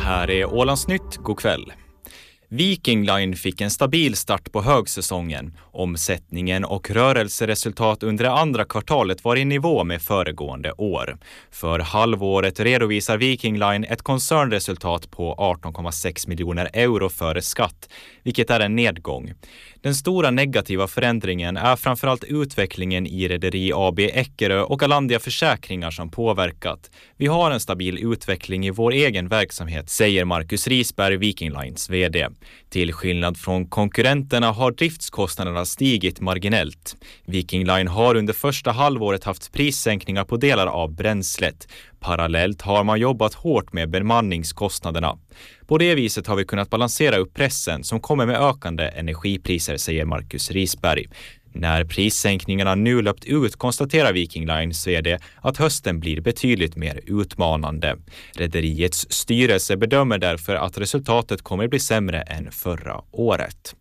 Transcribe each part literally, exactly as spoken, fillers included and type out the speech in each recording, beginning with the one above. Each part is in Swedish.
här är Ålandsnytt, god kväll. Viking Line fick en stabil start på högsäsongen. Omsättningen och rörelseresultat under det andra kvartalet var i nivå med föregående år. För halvåret redovisar Viking Line ett koncernresultat på arton komma sex miljoner euro före skatt, vilket är en nedgång. Den stora negativa förändringen är framförallt utvecklingen i Rederi A B Eckerö och Alandia Försäkringar som påverkat. Vi har en stabil utveckling i vår egen verksamhet, säger Marcus Risberg, Viking Lines vd. Till skillnad från konkurrenterna har driftskostnaderna stigit marginellt. Viking Line har under första halvåret haft prissänkningar på delar av bränslet. Parallellt har man jobbat hårt med bemanningskostnaderna. På det viset har vi kunnat balansera upp pressen som kommer med ökande energipriser, säger Marcus Risberg. När prissänkningarna nu löpt ut konstaterar Viking Lines vd att hösten blir betydligt mer utmanande. Rederiets styrelse bedömer därför att resultatet kommer bli sämre än förra året.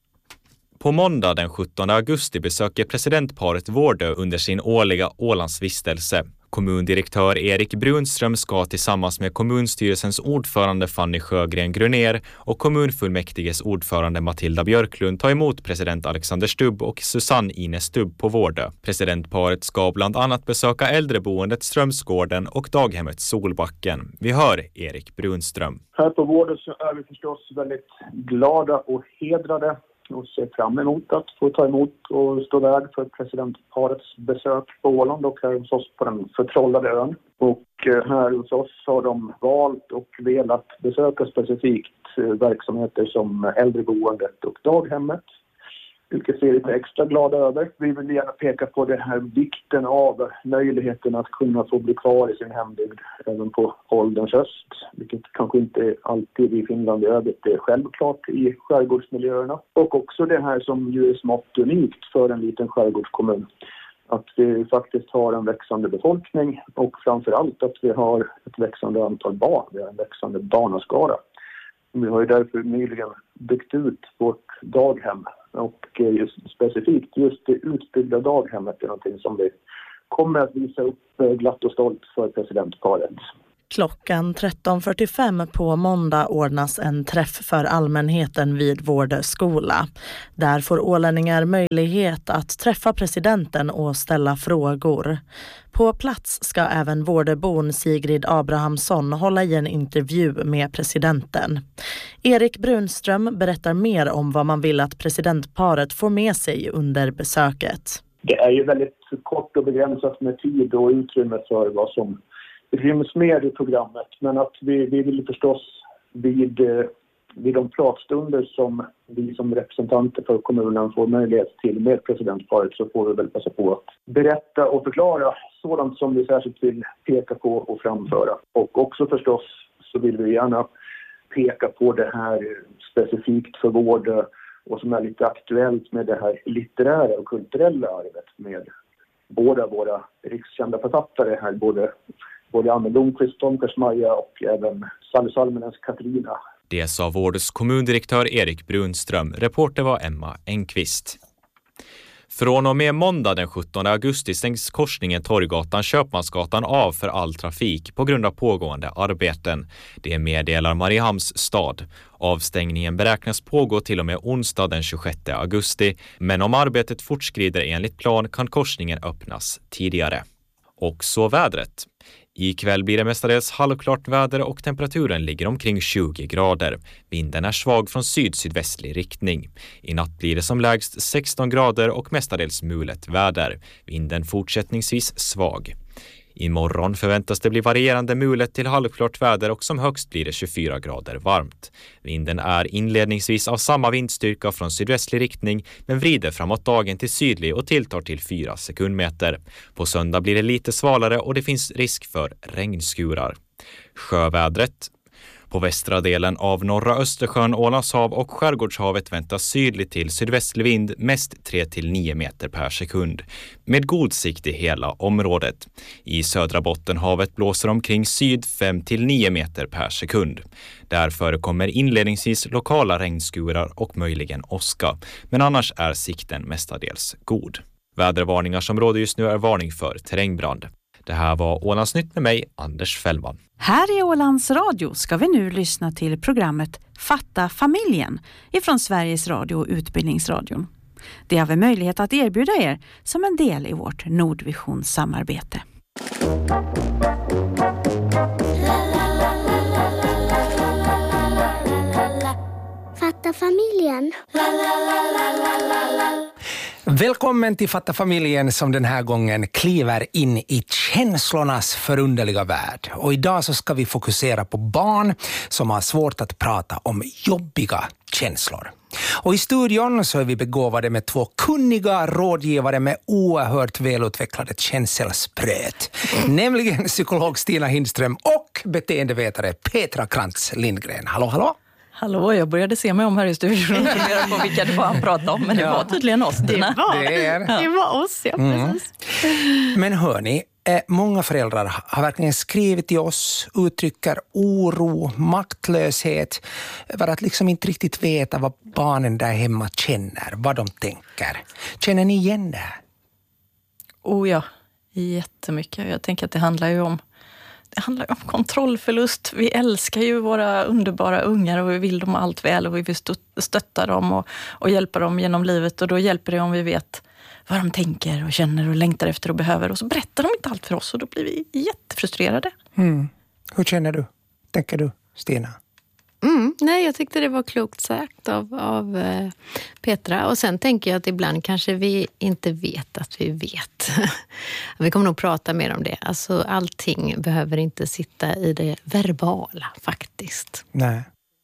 På måndag den sjuttonde augusti besöker presidentparet Vårdö under sin årliga Ålandsvistelse. Kommundirektör Erik Brunström ska tillsammans med kommunstyrelsens ordförande Fanny Sjögren Gruner och kommunfullmäktiges ordförande Matilda Björklund ta emot president Alexander Stubb och Susanne Ines Stubb på Vårdö. Presidentparet ska bland annat besöka äldreboendet Strömsgården och daghemmet Solbacken. Vi hör Erik Brunström. Här på Vårdö så är vi förstås väldigt glada och hedrade och ser fram emot att få ta emot och stå värd för presidentparets besök på Åland och här hos oss på den förtrollade ön. Och här hos oss har de valt och velat besöka specifikt verksamheter som äldreboendet och daghemmet, vilket vi är lite extra glada över. Vi vill gärna peka på det här vikten av möjligheten att kunna få bli kvar i sin hembygd även på ålderns höst, vilket kanske inte alltid i Finland i övrigt är självklart i skärgårdsmiljöerna. Och också det här som ju är smått unikt för en liten skärgårdskommun, att vi faktiskt har en växande befolkning och framförallt att vi har ett växande antal barn, vi har en växande barnaskara. Vi har ju därför nyligen byggt ut vårt daghem. Och just specifikt just det utbyggda daghemmet är någonting som vi kommer att visa upp glatt och stolt för presidentparet. Klockan tretton fyrtiofem på måndag ordnas en träff för allmänheten vid Vårdö skola. Där får ålänningar möjlighet att träffa presidenten och ställa frågor. På plats ska även Vårdöbon Sigrid Abrahamsson hålla i en intervju med presidenten. Erik Brunström berättar mer om vad man vill att presidentparet får med sig under besöket. Det är ju väldigt kort och begränsat med tid och utrymme för vad som ryms med i programmet, men att vi, vi vill förstås vid, vid de pratstunder som vi som representanter för kommunen får möjlighet till med presidentparet, så får vi väl passa på att berätta och förklara sådant som vi särskilt vill peka på och framföra. Och också förstås så vill vi gärna peka på det här specifikt för Vårdö och som är lite aktuellt med det här litterära och kulturella arvet med båda våra rikskända författare här, både Både Anne Blomqvist, Tom Persmaja och även Sally Salmenens Katarina. Det sa Vårdös kommundirektör Erik Brunström. Reporter var Emma Engqvist. Från och med måndag den sjuttonde augusti stängs korsningen Torggatan Köpmansgatan av för all trafik på grund av pågående arbeten. Det meddelar Mariehamns stad. Avstängningen beräknas pågå till och med onsdag den tjugosjätte augusti, men om arbetet fortskrider enligt plan kan korsningen öppnas tidigare. Och så vädret. Ikväll blir det mestadels halvklart väder och temperaturen ligger omkring tjugo grader. Vinden är svag från syd-sydvästlig riktning. I natt blir det som lägst sexton grader och mestadels mulet väder. Vinden fortsättningsvis svag. Imorgon förväntas det bli varierande mulet till halvklart väder och som högst blir det tjugofyra grader varmt. Vinden är inledningsvis av samma vindstyrka från sydvästlig riktning men vrider framåt dagen till sydlig och tilltar till fyra sekundmeter. På söndag blir det lite svalare och det finns risk för regnskurar. Sjövädret. På västra delen av norra Östersjön, Ålandshav och Skärgårdshavet väntas sydlig till sydvästlig vind mest tre till nio meter per sekund. Med god sikt i hela området. I södra Bottenhavet blåser omkring syd fem till nio meter per sekund. Där förekommer inledningsvis lokala regnskurar och möjligen åska. Men annars är sikten mestadels god. Vädervarningar som råder just nu är varning för terrängbrand. Det här var Ålandsnytt med mig, Anders Fällman. Här i Ålands Radio ska vi nu lyssna till programmet Fatta familjen ifrån Sveriges Radio och Utbildningsradion. Det har vi möjlighet att erbjuda er som en del i vårt Nordvision-samarbete. Fatta familjen. Välkommen till Fatta familjen som den här gången kliver in i känslornas förunderliga värld. Och idag så ska vi fokusera på barn som har svårt att prata om jobbiga känslor. Och i studion så är vi begåvade med två kunniga rådgivare med oerhört välutvecklade känselspröt. Nämligen psykolog Stina Hindström och beteendevetare Petra Krantz Lindgren. Hallå, hallå! Hallå, jag började se mig om här i studion och fundera på vilka det var han pratade om, men det ja. var tydligen oss, Stina. Det var, det är. Det var oss, ja, mm. precis. Men hörni, många föräldrar har verkligen skrivit till oss, uttrycker oro, maktlöshet, för att liksom inte riktigt veta vad barnen där hemma känner, vad de tänker. Känner ni igen det? Oh ja, jättemycket. Jag tänker att det handlar ju om Det handlar om kontrollförlust. Vi älskar ju våra underbara ungar och vi vill dem allt väl och vi vill stötta dem och, och hjälpa dem genom livet. Och då hjälper det om vi vet vad de tänker och känner och längtar efter och behöver. Och så berättar de inte allt för oss och då blir vi jättefrustrerade. Mm. Hur känner du? Tänker du, Stina? Mm, nej, jag tyckte det var klokt sagt av, av eh, Petra. Och sen tänker jag att ibland kanske vi inte vet att vi vet. Vi kommer nog prata mer om det. Alltså allting behöver inte sitta i det verbala faktiskt. Nej.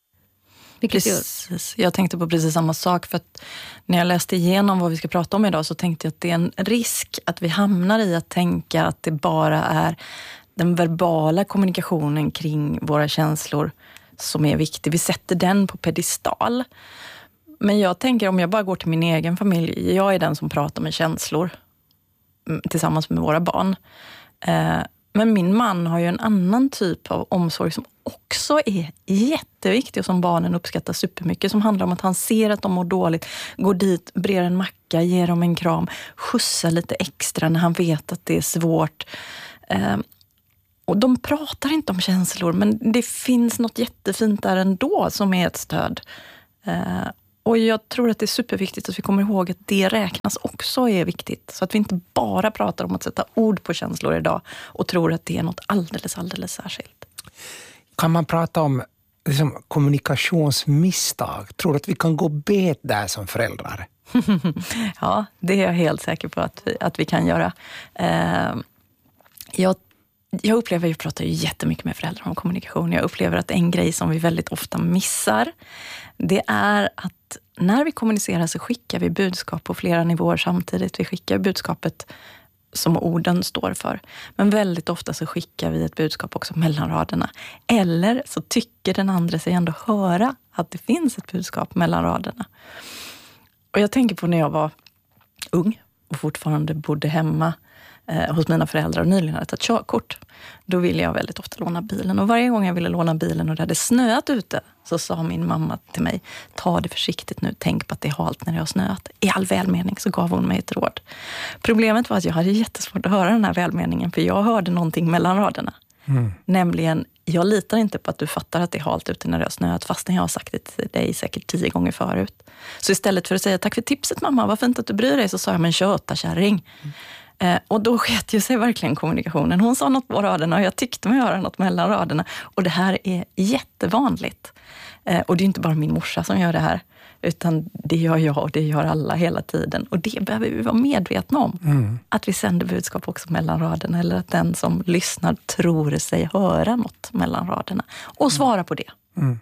Precis. Jag tänkte på precis samma sak för att när jag läste igenom vad vi ska prata om idag så tänkte jag att det är en risk att vi hamnar i att tänka att det bara är den verbala kommunikationen kring våra känslor som är viktig. Vi sätter den på pedestal. Men jag tänker om jag bara går till min egen familj. Jag är den som pratar med känslor tillsammans med våra barn. Men min man har ju en annan typ av omsorg som också är jätteviktig och som barnen uppskattar supermycket. Som handlar om att han ser att de mår dåligt. Går dit, brer en macka, ger dem en kram. Skjutsar lite extra när han vet att det är svårt. Och de pratar inte om känslor, men det finns något jättefint där ändå som är ett stöd. Eh, och jag tror att det är superviktigt att vi kommer ihåg att det räknas också är viktigt. Så att vi inte bara pratar om att sätta ord på känslor idag och tror att det är något alldeles, alldeles särskilt. Kan man prata om liksom, kommunikationsmisstag? Tror du att vi kan gå bet där som föräldrar? Ja, det är jag helt säker på att vi, att vi kan göra. Eh, jag Jag upplever, jag pratar ju jättemycket med föräldrar om kommunikation. Jag upplever att en grej som vi väldigt ofta missar, det är att när vi kommunicerar så skickar vi budskap på flera nivåer samtidigt. Vi skickar budskapet som orden står för. Men väldigt ofta så skickar vi ett budskap också mellan raderna. Eller så tycker den andra sig ändå höra att det finns ett budskap mellan raderna. Och jag tänker på när jag var ung och fortfarande bodde hemma eh, hos mina föräldrar och nyligen hade tagit körkort. Då ville jag väldigt ofta låna bilen. Och varje gång jag ville låna bilen och det hade snöat ute så sa min mamma till mig: ta det försiktigt nu, tänk på att det är halt när det har snöat. I all välmening så gav hon mig ett råd. Problemet var att jag hade jättesvårt att höra den här välmeningen, för jag hörde någonting mellan raderna. Mm. Nämligen, jag litar inte på att du fattar att det är halt ute när det har snöat, fastän jag har sagt det till dig säkert tio gånger förut. Så istället för att säga tack för tipset mamma, vad fint att du bryr dig, så sa jag men köta kärring. Mm. Eh, och då sket ju sig verkligen kommunikationen. Hon sa något på raderna och jag tyckte mig höra något mellan raderna. Och det här är jättevanligt. Eh, och det är inte bara min morsa som gör det här, utan det gör jag och det gör alla hela tiden. Och det behöver vi vara medvetna om. Mm. Att vi sänder budskap också mellan raderna, eller att den som lyssnar tror sig höra något mellan raderna. Och svara på det. Mm.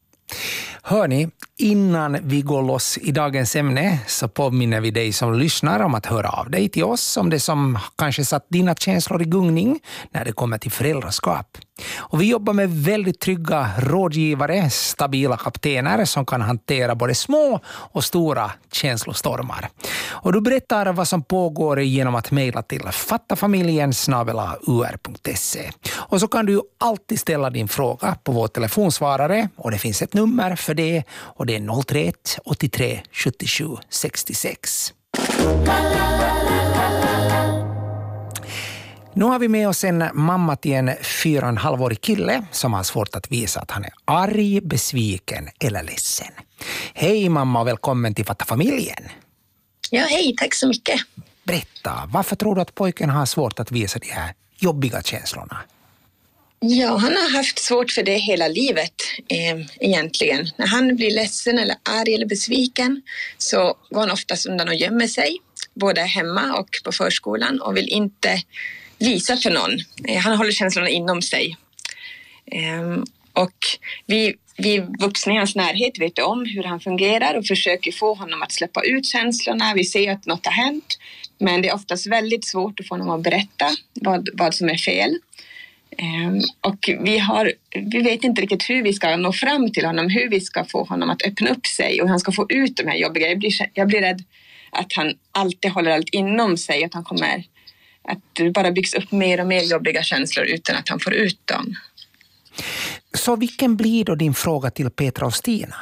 Hörni, innan vi går loss i dagens ämne så påminner vi dig som lyssnar om att höra av dig till oss om det som kanske satt dina känslor i gungning när det kommer till föräldraskap. Och vi jobbar med väldigt trygga rådgivare, stabila kaptener som kan hantera både små och stora känslostormar. Och du berättar vad som pågår genom att mejla till fattafamiljen snabel-a u r punkt se. Och så kan du alltid ställa din fråga på vår telefonsvarare, och det finns ett nummer för det, och det är noll tre ett åttiotre sjuttiosju sextiosex. Nu har vi med oss en mamma till en fyra och en halvårig kille som har svårt att visa att han är arg, besviken eller ledsen. Hej mamma och välkommen till Fatta familjen. Ja, hej, tack så mycket. Berätta, varför tror du att pojken har svårt att visa de här jobbiga känslorna? Ja, han har haft svårt för det hela livet eh, egentligen. När han blir ledsen eller arg eller besviken så går han oftast undan och gömmer sig. Både hemma och på förskolan och vill inte visa för någon. Eh, han håller känslorna inom sig. Eh, och vi, vi vuxna i hans närhet vet om hur han fungerar och försöker få honom att släppa ut känslorna. Vi ser att något har hänt. Men det är oftast väldigt svårt att få honom att berätta vad, vad som är fel. Um, och vi, har, vi vet inte riktigt hur vi ska nå fram till honom, hur vi ska få honom att öppna upp sig och han ska få ut de här jobbiga. Jag blir, jag blir rädd att han alltid håller allt inom sig, att han kommer att det bara byggs upp mer och mer jobbiga känslor utan att han får ut dem. Så vilken blir då din fråga till Petra och Stina?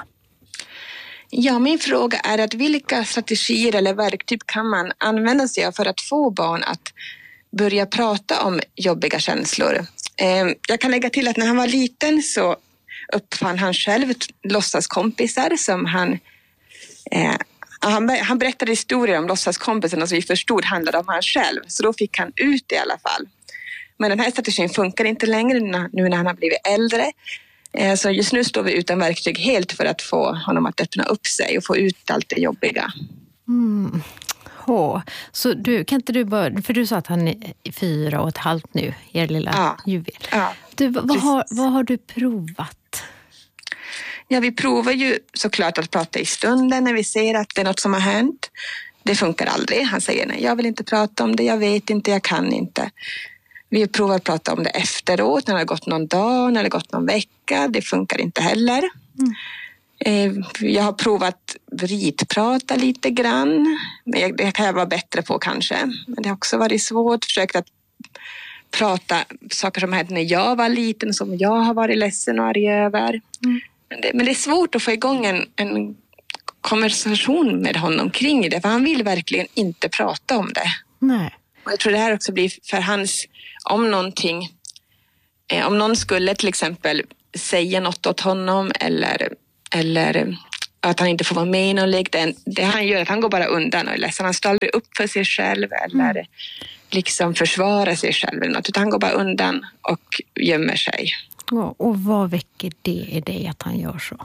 Ja, min fråga är att vilka strategier eller verktyg kan man använda sig av för att få barn att börja prata om jobbiga känslor. Jag kan lägga till att när han var liten så uppfann han själv låtsaskompisar som han... Eh, han, han berättade historier om låtsaskompisarna som vi förstod handlade om han själv. Så då fick han ut det i alla fall. Men den här strategin funkar inte längre nu när han har blivit äldre. Eh, så just nu står vi utan verktyg helt för att få honom att öppna upp sig och få ut allt det jobbiga. Mm. Oh. Så du, kan inte du bara, för du sa att han är fyra och ett halvt nu, er lilla ja. juvel. Ja, du, vad, har, vad har du provat? Ja, vi provar ju såklart att prata i stunden när vi ser att det är något som har hänt. Det funkar aldrig. Han säger nej, jag vill inte prata om det, jag vet inte, jag kan inte. Vi provar att prata om det efteråt, när det har gått någon dag, när det har gått någon vecka. Det funkar inte heller. Mm. Jag har provat ritprata lite grann. Det kan jag vara bättre på kanske. Men det har också varit svårt. Försökt att prata saker som hände när jag var liten. Som jag har varit ledsen och arg över. Mm. Men, det, men det är svårt att få igång en, en konversation med honom kring det. För han vill verkligen inte prata om det. Nej. Och jag tror det här också blir för hans... Om någonting... Om någon skulle till exempel säga något åt honom eller... Eller att han inte får vara med i någon lek. Det, det han gör att han går bara undan och är ledsen. Han står aldrig upp för sig själv eller mm. liksom försvarar sig själv eller något. Utan han går bara undan och gömmer sig. Ja, och vad väcker det i dig att han gör så?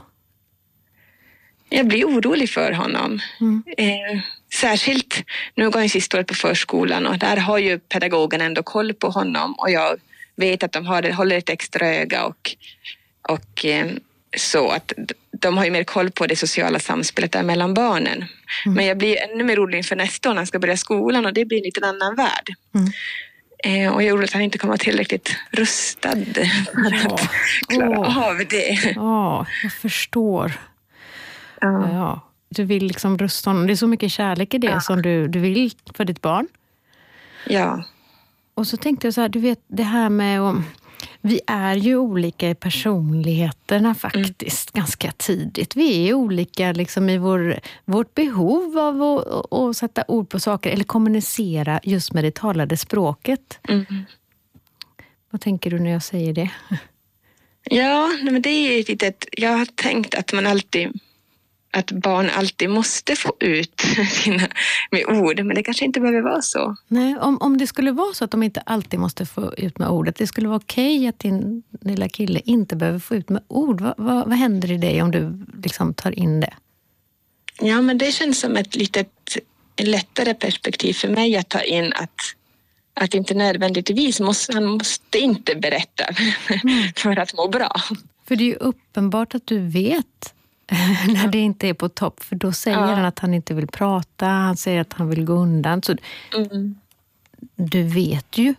Jag blir orolig för honom. Mm. Eh, särskilt, nu går han sista året på förskolan och där har ju pedagogen ändå koll på honom. Och jag vet att de har, håller ett extra öga och... och eh, så att de har ju mer koll på det sociala samspelet där mellan barnen. Mm. Men jag blir ännu mer orolig för nästa år när han ska börja skolan och det blir en lite annan värld. Mm. Eh, och jag är orolig att han inte kommer att vara tillräckligt rustad för att klara oh. av det. Ja, oh, jag förstår. Ja. Ja, du vill liksom rusta honom. Det är så mycket kärlek i det ja. som du, du vill för ditt barn. Ja. Och så tänkte jag så här, du vet det här med... Om, vi är ju olika i personligheterna faktiskt mm. ganska tidigt. Vi är olika liksom i vår, vårt behov av att, att sätta ord på saker eller kommunicera just med det talade språket. Mm. Vad tänker du när jag säger det? Ja, men det är ett litet... Jag har tänkt att man alltid... Att barn alltid måste få ut sina med ord. Men det kanske inte behöver vara så. Nej, om, om det skulle vara så att de inte alltid måste få ut med ordet. Det skulle vara okej att din lilla kille inte behöver få ut med ord. Vad, vad, vad händer i dig om du liksom tar in det? Ja, men det känns som ett litet lättare perspektiv för mig att ta in att, att inte nödvändigtvis måste, han måste inte berätta mm. för att må bra. För det är ju uppenbart att du vet när det inte är på topp, för då säger ja. han att han inte vill prata, han säger att han vill gå undan. Så mm. du vet ju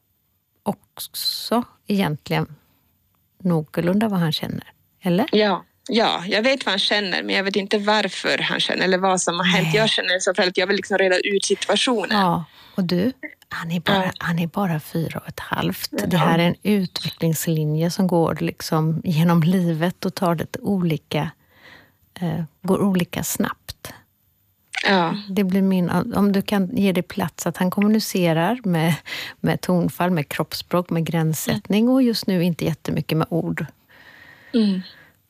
också egentligen någorlunda vad han känner, eller? Ja, ja, jag vet vad han känner, men jag vet inte varför han känner eller vad som har hänt. Nej. Jag känner så för att jag vill liksom reda ut situationen. Ja, och du, han är bara, ja. han är bara fyra och ett halvt. Ja. Det här är en utvecklingslinje som går liksom genom livet och tar det olika, eh, går olika snabbt. Ja. Det blir min, om du kan ge det plats att han kommunicerar med, med tonfall, med kroppsspråk, med gränssättning mm. och just nu inte jättemycket med ord. Mm.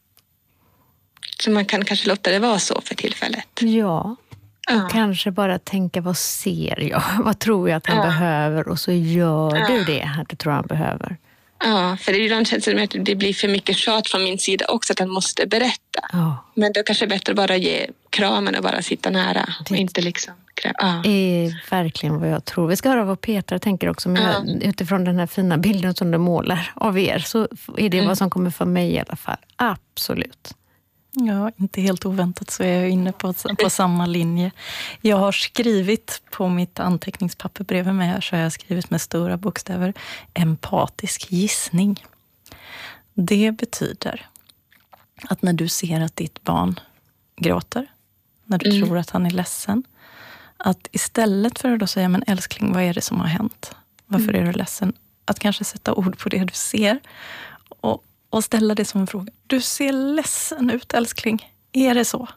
Så man kan kanske låta det vara så för tillfället. Ja. Ja. Kanske bara tänka, vad ser jag? Vad tror jag att han ja. behöver? Och så gör ja. du det att du tror han behöver. Ja, för det ibland känns det som att det blir för mycket tjat från min sida också, att han måste berätta. Ja. Men då kanske är bättre bara ge kramen och bara sitta nära. Det och inte liksom... Ja. är verkligen vad jag tror. Vi ska höra vad Petra tänker också. Men ja. jag, utifrån den här fina bilden som du målar av er, så är det mm. vad som kommer för mig i alla fall. Absolut. Ja, inte helt oväntat så är jag inne på, på samma linje. Jag har skrivit på mitt anteckningspapper bredvid mig här, så har jag skrivit med stora bokstäver empatisk gissning. Det betyder att när du ser att ditt barn gråter, när du mm. tror att han är ledsen, att istället för att då säga, men älskling, vad är det som har hänt? Varför mm. är du ledsen? Att kanske sätta ord på det du ser och Och ställa det som en fråga. Du ser ledsen ut, älskling. Är det så?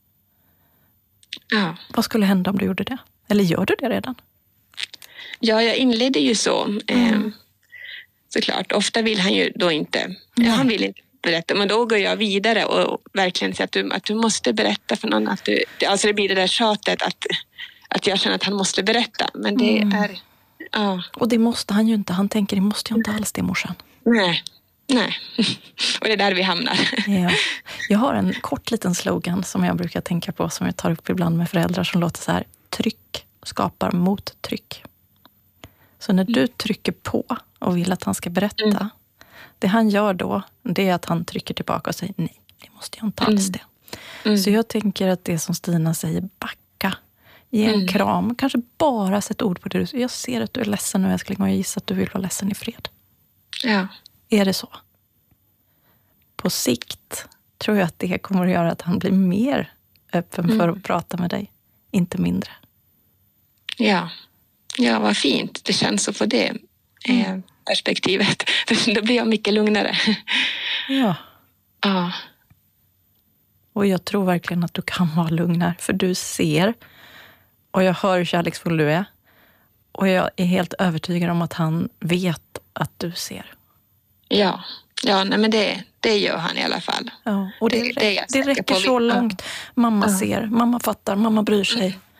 Ja. Vad skulle hända om du gjorde det? Eller gör du det redan? Ja, jag inledde ju så. Mm. Eh, såklart. Ofta vill han ju då inte. Ja, han vill inte berätta. Men då går jag vidare och verkligen säger att du, att du måste berätta för någon. Att du, alltså det blir det där tjatet att, att jag känner att han måste berätta. Men det mm. är... Ja. Och det måste han ju inte. Han tänker, det måste ju inte alls det, morsan. Nej. Nej, och det är där vi hamnar. Ja. Jag har en kort liten slogan som jag brukar tänka på, som jag tar upp ibland med föräldrar, som låter så här: tryck skapar mottryck. Så när du trycker på och vill att han ska berätta, mm. det han gör då, det är att han trycker tillbaka och säger nej, det måste jag inte alls det. Mm. Så jag tänker att det som Stina säger, backa, ge en mm. kram, kanske bara sätta ord på det du säger. Jag ser att du är ledsen nu, älskling, och jag gissar att du vill vara ledsen i fred. Ja. Är det så? På sikt tror jag att det kommer att göra att han blir mer öppen mm. för att prata med dig. Inte mindre. Ja, ja, vad fint. Det känns så på det mm. eh, perspektivet. Då blir jag mycket lugnare. Ja. Ja. Och jag tror verkligen att du kan vara lugnare. För du ser, och jag hör hur kärleksfull du är. Och jag är helt övertygad om att han vet att du ser. Ja, ja nej, men det, det gör han i alla fall. Ja, och det, det, det, det räcker så långt. Mamma ja. ser, mamma fattar, mamma bryr sig.